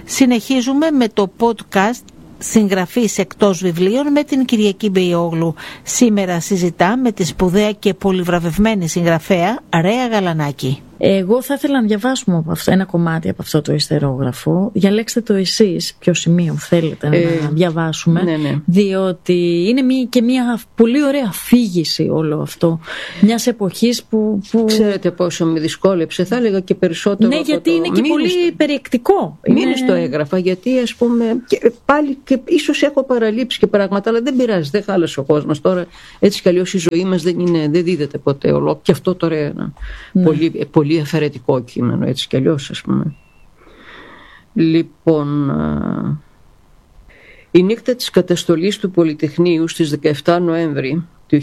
Συνεχίζουμε με το podcast συγγραφής εκτός βιβλίων με την Κυριακή Μπεϊόγλου. Σήμερα συζητά με τη σπουδαία και πολυβραβευμένη συγγραφέα Ρέα Γαλανάκη. Εγώ θα ήθελα να διαβάσουμε ένα κομμάτι από αυτό το ιστερόγραφο. Διαλέξτε το εσείς ποιο σημείο θέλετε να διαβάσουμε. Ναι. Διότι είναι και μια πολύ ωραία αφήγηση όλο αυτό μιας εποχής που... Ξέρετε πόσο με δυσκόλεψε, θα έλεγα και περισσότερο. Ναι, γιατί είναι και πολύ περιεκτικό. Μήνες το έγραφα, γιατί ας πούμε και πάλι και ίσως έχω παραλείψει και πράγματα, αλλά δεν πειράζει, δεν χάλασε ο κόσμος τώρα. Έτσι κι αλλιώς η ζωή μας δεν δίδεται ποτέ ολόκληρο. Και αυτό τώρα είναι πολύ αφαιρετικό κείμενο, έτσι κι αλλιώς, ας πούμε. Λοιπόν, η νύχτα της καταστολής του Πολυτεχνείου στις 17 Νοέμβρη του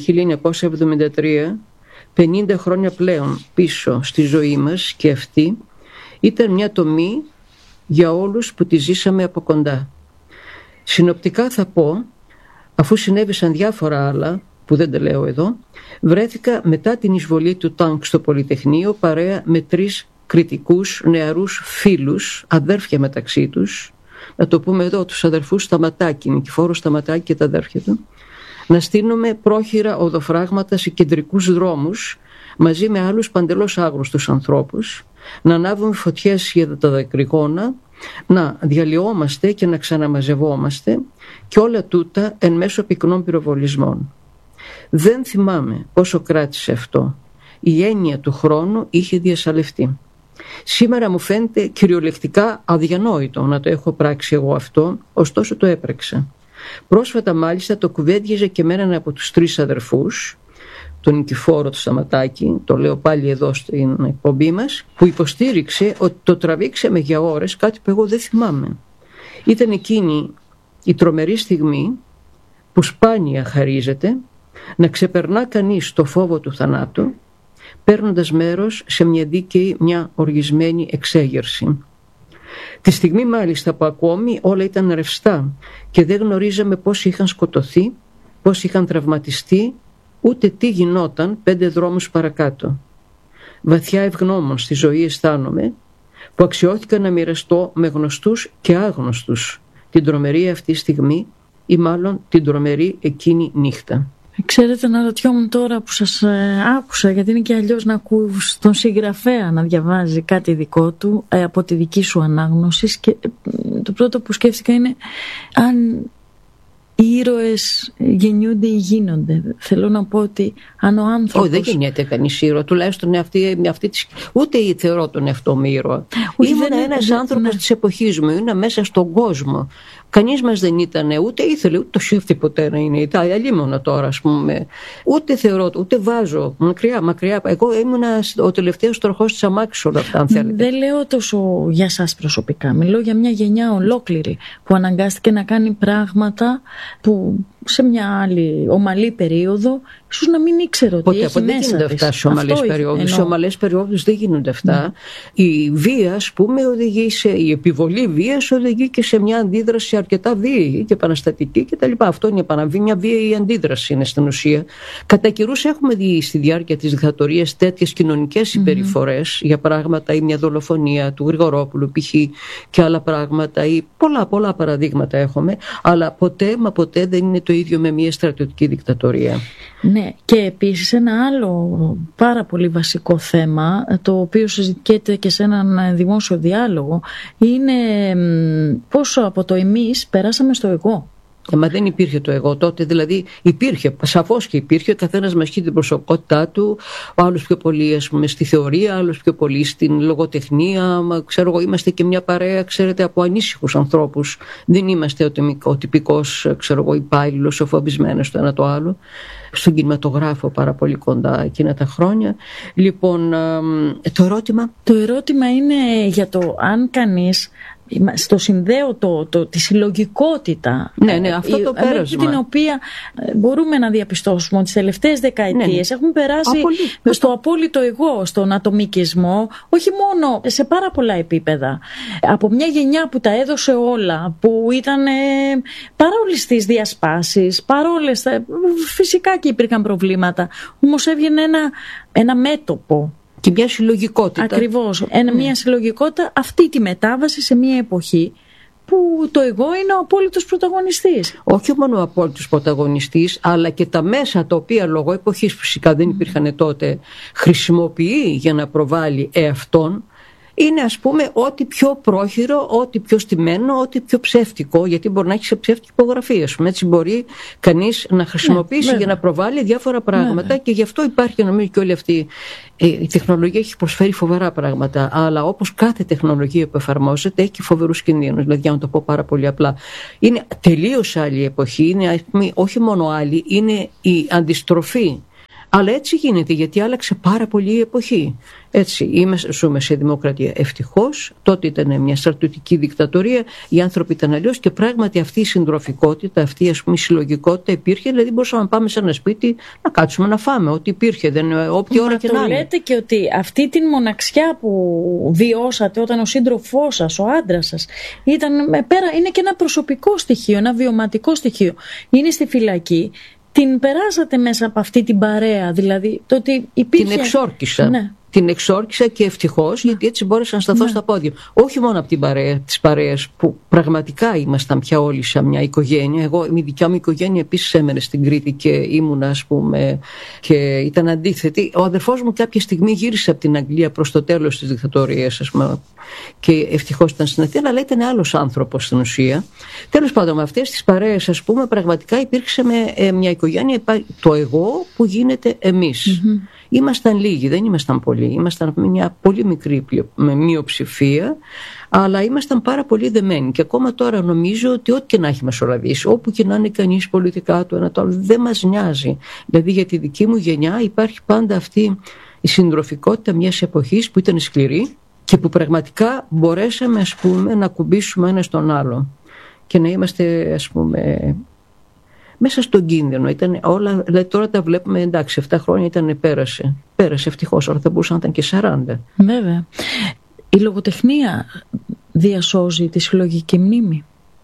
1973, 50 χρόνια πλέον πίσω στη ζωή μας, και αυτή ήταν μια τομή για όλους που τη ζήσαμε από κοντά. Συνοπτικά θα πω, αφού συνέβησαν διάφορα άλλα που δεν τα λέω εδώ, βρέθηκα μετά την εισβολή του τάγκ στο Πολυτεχνείο παρέα με 3 κριτικούς νεαρούς φίλους, αδέρφια μεταξύ τους, να το πούμε εδώ τους αδερφούς Σταματάκη, Νικηφόρο Σταματάκη και τα αδέρφια του, να στείλουμε πρόχειρα οδοφράγματα σε κεντρικούς δρόμους μαζί με άλλους παντελώς άγνωστους ανθρώπους, να ανάβουμε φωτιές για τα δακρυγόνα, να διαλυόμαστε και να ξαναμαζευόμαστε, και όλα τούτα εν μέσω πυκνών πυροβολισμών. Δεν θυμάμαι πόσο κράτησε αυτό. Η έννοια του χρόνου είχε διασαλευτεί. Σήμερα μου φαίνεται κυριολεκτικά αδιανόητο να το έχω πράξει εγώ αυτό, ωστόσο το έπραξα. Πρόσφατα μάλιστα το κουβέντιαζε και με έναν από τους 3 αδερφούς, τον Νικηφόρο του Σταματάκη, το λέω πάλι εδώ στην εκπομπή μας, που υποστήριξε ότι το τραβήξαμε για ώρες, κάτι που εγώ δεν θυμάμαι. Ήταν εκείνη η τρομερή στιγμή που σπάνια χαρίζεται να ξεπερνά κανείς το φόβο του θανάτου, παίρνοντας μέρος σε μια δίκαιη, μια οργισμένη εξέγερση. Τη στιγμή μάλιστα που ακόμη όλα ήταν ρευστά και δεν γνωρίζαμε πόσοι είχαν σκοτωθεί, πόσοι είχαν τραυματιστεί, ούτε τι γινόταν 5 δρόμους παρακάτω. Βαθιά ευγνώμων στη ζωή αισθάνομαι που αξιώθηκα να μοιραστώ με γνωστούς και άγνωστους την τρομερή αυτή στιγμή, ή μάλλον την τρομερή εκείνη νύχτα. Ξέρετε, να ρωτιόμουν τώρα που σας άκουσα, γιατί είναι και αλλιώς να ακούς τον συγγραφέα να διαβάζει κάτι δικό του από τη δική σου ανάγνωση, και το πρώτο που σκέφτηκα είναι αν οι ήρωες γεννιούνται ή γίνονται. Θέλω να πω ότι αν ο άνθρωπος... Όχι, δεν γεννιέται κανείς ήρωα, τουλάχιστον ούτε θεωρώ τον εαυτό μου ήρωα. Ήμουν ένας άνθρωπος της εποχής μου, ήμουν μέσα στον κόσμο. Κανείς μας δεν ήταν, ούτε ήθελε, ούτε το σκέφτηκε ποτέ να είναι Ιταλία, λίμωνα τώρα, ας πούμε. Ούτε θεωρώ, ούτε βάζω. Μακριά. Εγώ ήμουν ο τελευταίος τροχός της αμάξης όλα αυτά, αν θέλετε. Δεν λέω τόσο για σας προσωπικά. Μιλώ για μια γενιά ολόκληρη που αναγκάστηκε να κάνει πράγματα που σε μια άλλη ομαλή περίοδο ίσως να μην ήξερε ότι έχει δεν μέσα γίνονται αυτά σε ομαλές περιόδους. Σε ομαλές περιόδους δεν γίνονται αυτά. Η βία, ας πούμε, η επιβολή βίας οδηγεί και σε μια αντίδραση αρκετά βίαιη και επαναστατική κτλ. Αυτό είναι μια βίαιη αντίδραση, είναι στην ουσία. Κατά καιρούς έχουμε δει στη διάρκεια της δικτατορίας τέτοιες κοινωνικές συμπεριφορές, για πράγματα, ή μια δολοφονία του Γρηγορόπουλου π.χ. και άλλα πράγματα, ή πολλά παραδείγματα έχουμε, αλλά ποτέ δεν είναι το ίδιο με μια στρατιωτική δικτατορία. Ναι, και επίσης ένα άλλο πάρα πολύ βασικό θέμα, το οποίο συζητιέται και σε έναν δημόσιο διάλογο, είναι πόσο από το εμείς περάσαμε στο εγώ. Μα δεν υπήρχε το εγώ τότε, δηλαδή υπήρχε, σαφώς και υπήρχε, ο καθένας μας είχε την προσωπικότητά του, ο άλλος πιο πολύ, ας πούμε, στη θεωρία, άλλος πιο πολύ στην λογοτεχνία. Ξέρω εγώ, είμαστε και μια παρέα, ξέρετε, από ανήσυχους ανθρώπους. Δεν είμαστε ο τυπικός, ξέρω εγώ, υπάλληλος, ο φοβισμένος το ένα το άλλο. Στον κινηματογράφο πάρα πολύ κοντά εκείνα τα χρόνια. Λοιπόν, το ερώτημα. Το ερώτημα είναι για το αν κανείς στο συνδέω τη συλλογικότητα, ναι, αυτό το πέρασμα, την οποία μπορούμε να διαπιστώσουμε ότι τις τελευταίες δεκαετίες έχουμε περάσει στο απόλυτο εγώ, στον ατομικισμό, όχι μόνο σε πάρα πολλά επίπεδα. Από μια γενιά που τα έδωσε όλα, που ήταν παρόλες τις διασπάσεις, παρόλες, φυσικά και υπήρχαν προβλήματα, όμως έβγαινε ένα μέτωπο. Και μια συλλογικότητα. Ακριβώς. Μια συλλογικότητα, αυτή τη μετάβαση σε μια εποχή που το εγώ είναι ο απόλυτος πρωταγωνιστής. Όχι μόνο ο απόλυτος πρωταγωνιστής, αλλά και τα μέσα τα οποία λόγω εποχής φυσικά δεν υπήρχαν τότε, χρησιμοποιεί για να προβάλλει εαυτόν, είναι ας πούμε ό,τι πιο πρόχειρο, ό,τι πιο στημένο, ό,τι πιο ψεύτικο, γιατί μπορεί να έχει σε ψεύτικη υπογραφή. Ας πούμε, έτσι μπορεί κανείς να χρησιμοποιήσει για να προβάλλει διάφορα πράγματα και γι' αυτό υπάρχει νομίζω και όλη αυτή η τεχνολογία έχει προσφέρει φοβερά πράγματα, αλλά όπως κάθε τεχνολογία που εφαρμόζεται έχει φοβερούς κινδύνους. Δηλαδή, για να το πω πάρα πολύ απλά, είναι τελείως άλλη εποχή, είναι όχι μόνο άλλη, είναι η αντιστροφή. Αλλά έτσι γίνεται, γιατί άλλαξε πάρα πολύ η εποχή. Έτσι, ζούμε σε δημοκρατία. Ευτυχώς, τότε ήταν μια στρατιωτική δικτατορία, οι άνθρωποι ήταν αλλιώς και πράγματι αυτή η συντροφικότητα, αυτή η συλλογικότητα υπήρχε. Δηλαδή, μπορούσαμε να πάμε σε ένα σπίτι να κάτσουμε να φάμε, ό,τι υπήρχε, όποια ώρα και να είναι. Λέτε και ότι αυτή την μοναξιά που βιώσατε όταν ο σύντροφός σας, ο άντρας σας, είναι και ένα προσωπικό στοιχείο, ένα βιωματικό στοιχείο. Είναι στη φυλακή. Την περάσατε μέσα από αυτή την παρέα, δηλαδή το ότι υπήρχε... Την εξόρκησα. Ναι. Την εξόρκησα και ευτυχώς, γιατί έτσι μπόρεσα να σταθώ στα πόδια. Όχι μόνο από τις παρέες που πραγματικά ήμασταν πια όλοι σε μια οικογένεια. Η δικιά μου οικογένεια επίσης έμενε στην Κρήτη και ήμουνα, ας πούμε, και ήταν αντίθετη. Ο αδερφός μου κάποια στιγμή γύρισε από την Αγγλία προς το τέλος της δικτατορίας, ας πούμε, και ευτυχώς ήταν στην Αθήνα, αλλά ήταν άλλος άνθρωπος στην ουσία. Τέλος πάντων, με αυτές τις παρέες, ας πούμε, πραγματικά υπήρξε μια οικογένεια, το εγώ που γίνεται εμείς. Ήμασταν λίγοι, δεν ήμασταν πολλοί. Ήμασταν μια πολύ μικρή μειοψηφία, αλλά ήμασταν πάρα πολύ δεμένοι. Και ακόμα τώρα νομίζω ότι ό,τι και να έχει μεσολαβήσει, όπου και να είναι κανείς πολιτικά το ένα το άλλο, δεν μας νοιάζει. Δηλαδή για τη δική μου γενιά υπάρχει πάντα αυτή η συντροφικότητα μιας εποχής που ήταν σκληρή και που πραγματικά μπορέσαμε, ας πούμε, να κουμπίσουμε ένα στον άλλο και να είμαστε, ας πούμε, μέσα στον κίνδυνο. Ήταν όλα, δηλαδή τώρα τα βλέπουμε, εντάξει, 7 χρόνια πέρασε ευτυχώς, αλλά θα μπορούσαν να ήταν και 40. Βέβαια. Η λογοτεχνία διασώζει τη συλλογική μνήμη.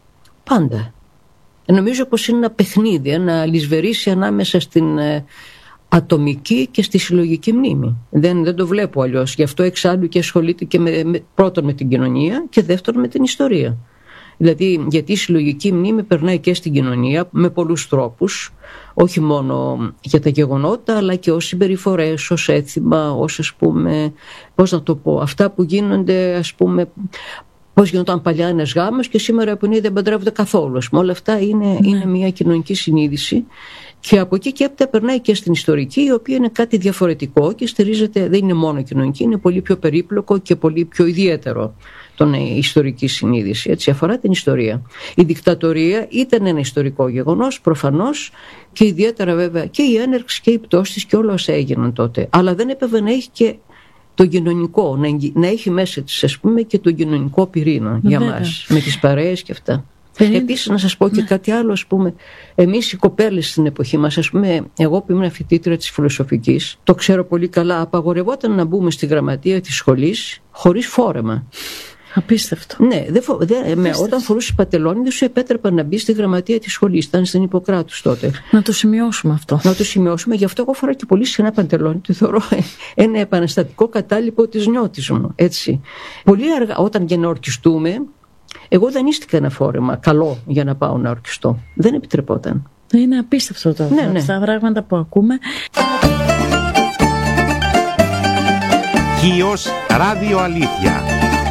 Πάντα. Νομίζω πως είναι ένα παιχνίδι, να λησβερίσει ανάμεσα στην ατομική και στη συλλογική μνήμη. Δεν το βλέπω αλλιώς. Γι' αυτό εξάλλου και ασχολείται και πρώτον με την κοινωνία και δεύτερον με την ιστορία. Δηλαδή, γιατί η συλλογική μνήμη περνάει και στην κοινωνία με πολλούς τρόπους, όχι μόνο για τα γεγονότα, αλλά και ως συμπεριφορές, ως έθιμα, ως, ας πούμε, πώς να το πω, αυτά που γίνονται, ας πούμε, πώς γινόταν παλιά ένας γάμος και σήμερα που είναι δεν παντρεύονται καθόλου. Όλα αυτά είναι μια κοινωνική συνείδηση. Και από εκεί και έπειτα περνάει και στην ιστορική, η οποία είναι κάτι διαφορετικό και στηρίζεται, δεν είναι μόνο κοινωνική, είναι πολύ πιο περίπλοκο και πολύ πιο ιδιαίτερο η ιστορική συνείδηση. Έτσι, αφορά την ιστορία. Η δικτατορία ήταν ένα ιστορικό γεγονός, προφανώς, και ιδιαίτερα βέβαια και η έναρξη και η πτώση της και όλα όσα έγιναν τότε. Αλλά δεν έπρεπε να έχει και το κοινωνικό, να έχει μέσα της, ας πούμε, και τον κοινωνικό πυρήνα για μας, με τις παρέες και αυτά. Επίσης να σας πω και κάτι άλλο, ας πούμε, εμείς οι κοπέλες στην εποχή μας, ας πούμε, εγώ που ήμουν φοιτήτρια της φιλοσοφικής, το ξέρω πολύ καλά, απαγορευόταν να μπούμε στη γραμματεία της σχολής χωρίς φόρεμα. Απίστευτο. Ναι, όταν φορούσες πατελόνι δεν σου επέτρεπαν να μπει στη γραμματεία της σχολής, ήταν στην Ιπποκράτους τότε. Να το σημειώσουμε αυτό. Να το σημειώσουμε, γι' αυτό εγώ φοράω και πολύ συχνά παντελόνι, το θεωρώ ένα επαναστατικό κατάλοιπο της νιώτης μου. Έτσι. Πολύ αργά, όταν για να ορκιστούμε, εγώ δανείστηκα ένα φόρεμα καλό για να πάω να ορκιστώ. Δεν επιτρεπόταν. Είναι απίστευτο το αυτά πράγματα που ακούμε. Χίος Ράδιο Αλήθεια.